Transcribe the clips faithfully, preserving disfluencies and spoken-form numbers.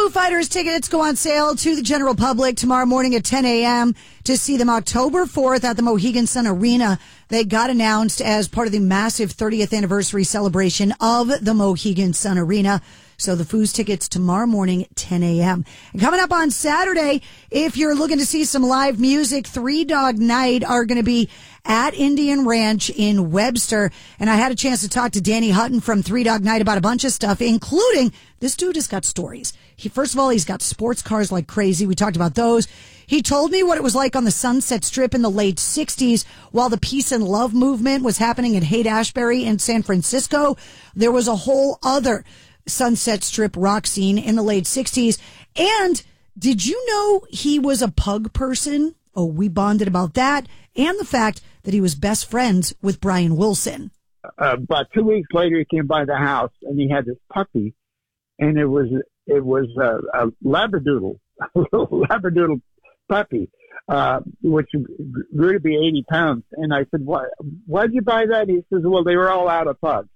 Foo Fighters tickets go on sale to the general public tomorrow morning at ten a.m. to see them October fourth at the Mohegan Sun Arena. They got announced as part of the massive thirtieth anniversary celebration of the Mohegan Sun Arena. So the Foos tickets tomorrow morning at ten a.m. And coming up on Saturday, if you're looking to see some live music, Three Dog Night are going to be at Indian Ranch in Webster. And I had a chance to talk to Danny Hutton from Three Dog Night about a bunch of stuff, including this dude has got stories. He, first of all, he's got sports cars like crazy. We talked about those. He told me what it was like on the Sunset Strip in the late sixties while the peace and love movement was happening in Haight-Ashbury in San Francisco. There was a whole other Sunset Strip rock scene in the late sixties. And did you know he was a pug person? Oh, we bonded about that and the fact that he was best friends with Brian Wilson. Uh, about two weeks later, he came by the house and he had this puppy, and it was it was a, a labradoodle, a little labradoodle puppy, uh, which grew to be eighty pounds. And I said, "Why? Why'd you buy that?" He says, "Well, they were all out of pugs."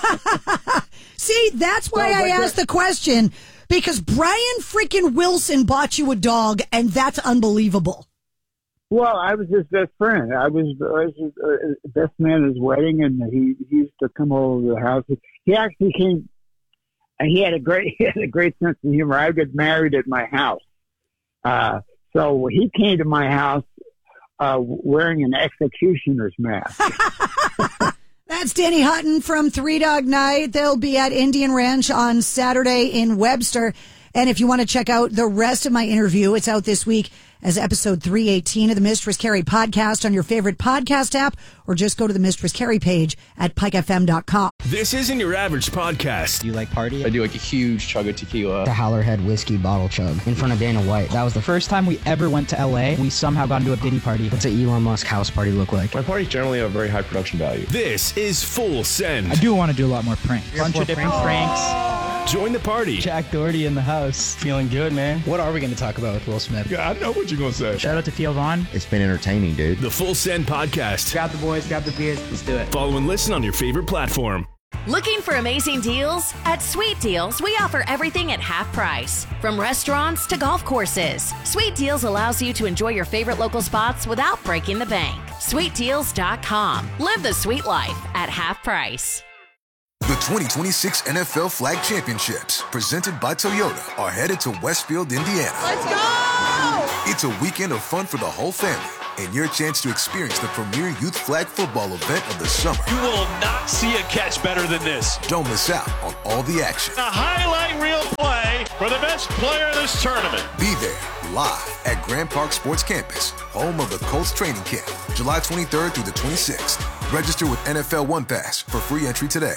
See, that's why I asked the question, because Brian freaking Wilson bought you a dog, and that's unbelievable. Well, I was his best friend. I was, I was his uh, best man at his wedding, and he, he used to come over to the house. He actually came, and he had a great, he had a great sense of humor. I got married at my house, uh, so he came to my house uh, wearing an executioner's mask. That's Danny Hutton from Three Dog Night. They'll be at Indian Ranch on Saturday in Webster. And if you want to check out the rest of my interview, it's out this week as episode three eighteen of the Mistress Carrie podcast on your favorite podcast app, or just go to the Mistress Carrie page at pike f m dot com. This isn't your average podcast. Do you like party? I do like a huge chug of tequila. The Howlerhead whiskey bottle chug in front of Dana White. That was the first time we ever went to L A. We somehow got into a Diddy party. What's an Elon Musk house party look like? My parties generally have very high production value. This is Full Send. I do want to do a lot more pranks. Bunch of different pranks. Join the party. Jack Doherty in the house. Feeling good, man. What are we going to talk about with Will Smith? Yeah, I know what you're going to say. Shout out to Theo Vaughn. It's been entertaining, dude. The Full Send podcast. Grab the boys, grab the beers, let's do it. Follow and listen on your favorite platform. Looking for amazing deals? At Sweet Deals, we offer everything at half price. From restaurants to golf courses, Sweet Deals allows you to enjoy your favorite local spots without breaking the bank. sweet deals dot com. Live the sweet life at half price. The twenty twenty-six N F L Flag Championships, presented by Toyota, are headed to Westfield, Indiana. Let's go! It's a weekend of fun for the whole family, and your chance to experience the premier youth flag football event of the summer. You will not see a catch better than this. Don't miss out on all the action. A highlight reel play for the best player of this tournament. Be there, live at Grand Park Sports Campus, home of the Colts training camp, July twenty-third through the twenty-sixth. Register with N F L One Pass for free entry today.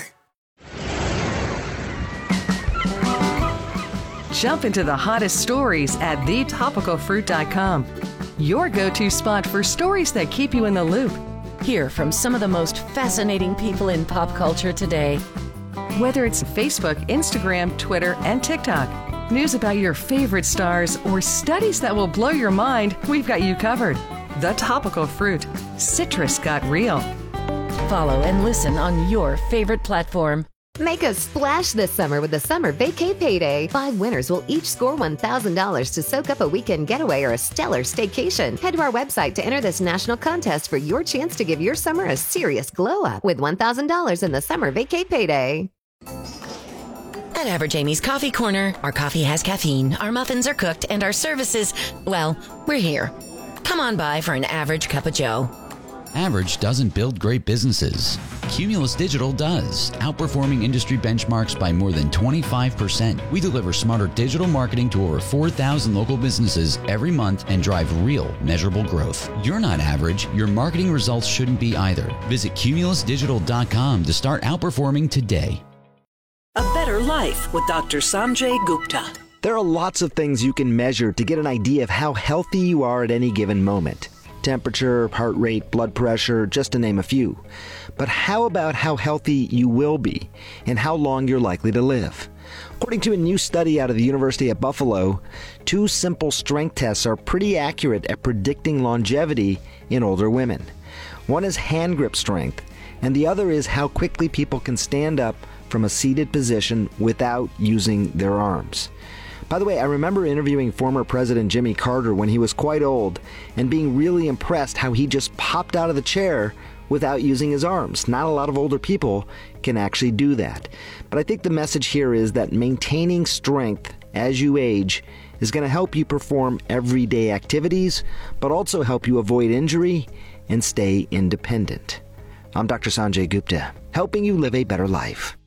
Jump into the hottest stories at the topical fruit dot com. Your go-to spot for stories that keep you in the loop. Hear from some of the most fascinating people in pop culture today. Whether it's Facebook, Instagram, Twitter, and TikTok, news about your favorite stars, or studies that will blow your mind, we've got you covered. The Topical Fruit. Citrus got real. Follow and listen on your favorite platform. Make a splash this summer with the Summer Vacay Payday. Five winners will each score one thousand dollars to soak up a weekend getaway or a stellar staycation. Head to our website to enter this national contest for your chance to give your summer a serious glow up with one thousand dollars in the Summer Vacay Payday. At Average Amy's Coffee Corner, our coffee has caffeine, our muffins are cooked, and our services, well, we're here. Come on by for an average cup of joe. Average doesn't build great businesses. Cumulus Digital does, outperforming industry benchmarks by more than twenty-five percent. We deliver smarter digital marketing to over four thousand local businesses every month and drive real, measurable growth. You're not average. Your marketing results shouldn't be either. Visit cumulus digital dot com to start outperforming today. A better life with Doctor Sanjay Gupta. There are lots of things you can measure to get an idea of how healthy you are at any given moment. Temperature, heart rate, blood pressure, just to name a few. But how about how healthy you will be and how long you're likely to live? According to a new study out of the University at Buffalo, two simple strength tests are pretty accurate at predicting longevity in older women. One is hand grip strength, and the other is how quickly people can stand up from a seated position without using their arms. By the way, I remember interviewing former President Jimmy Carter when he was quite old and being really impressed how he just popped out of the chair without using his arms. Not a lot of older people can actually do that. But I think the message here is that maintaining strength as you age is going to help you perform everyday activities, but also help you avoid injury and stay independent. I'm Doctor Sanjay Gupta, helping you live a better life.